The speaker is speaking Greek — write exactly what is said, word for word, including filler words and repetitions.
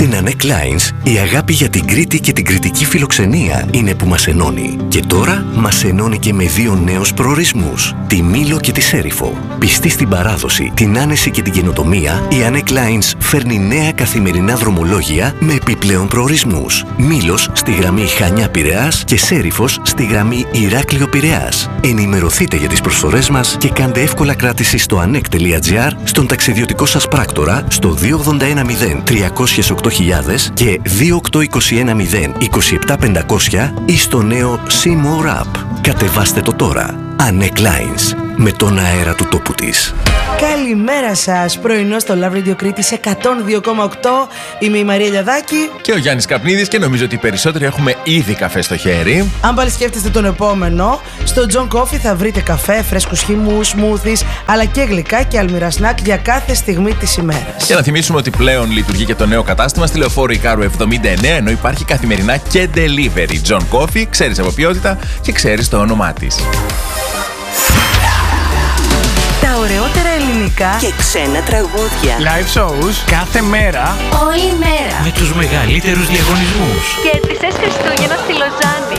Στην Ανέκ Lines, η αγάπη για την Κρήτη και την κρητική φιλοξενία είναι που μας ενώνει. Και τώρα μας ενώνει και με δύο νέους προορισμούς, τη Μήλο και τη Σέριφο. Πιστή στην παράδοση, την άνεση και την καινοτομία, η Ανέκ Lines φέρνει νέα καθημερινά δρομολόγια με επιπλέον προορισμούς. Μήλος στη γραμμή Χανιά-Πειραιάς και Σέριφος στη γραμμή Ηράκλειο-Πειραιάς. Ενημερωθείτε για τις προσφορές μας και κάντε εύκολα κράτηση στο ανεκ τελεία τζι άρ, στον ταξιδιωτικό σας πράκτορα, στο δύο ογδόντα ένα μηδέν τριακόσια οκτώ χιλιάδες και δύο οκτώ είκοσι ένα μηδέν είκοσι επτά πεντακόσια ή στο νέο See More App. Κατεβάστε το τώρα. Ανέκ Lines, με τον αέρα του τόπου της. Καλημέρα σας, πρωινό στο Love Radio Κρήτης εκατόν δύο κόμμα οκτώ. Είμαι η Μαρία Λιαδάκη και ο Γιάννης Καπνίδης και νομίζω ότι οι περισσότεροι έχουμε ήδη καφέ στο χέρι. Αν πάλι σκέφτεστε τον επόμενο, στο John Coffee θα βρείτε καφέ, φρέσκους χυμούς, σμούθις, αλλά και γλυκά και αλμυρά σνακ για κάθε στιγμή της ημέρας. Και να θυμίσουμε ότι πλέον λειτουργεί και το νέο κατάστημα στη Λεωφόρο Ικάρου εβδομήντα εννέα, ενώ υπάρχει καθημερινά και delivery. John Coffee, ξέρεις από ποιότητα και ξέρεις το όνομά της. Τα ωραιότερα ελληνικά και ξένα τραγούδια. Live shows κάθε μέρα, όλη μέρα, με τους μεγαλύτερους διαγωνισμούς. Κέρδισες Χριστούγεννα στη Λοζάνη.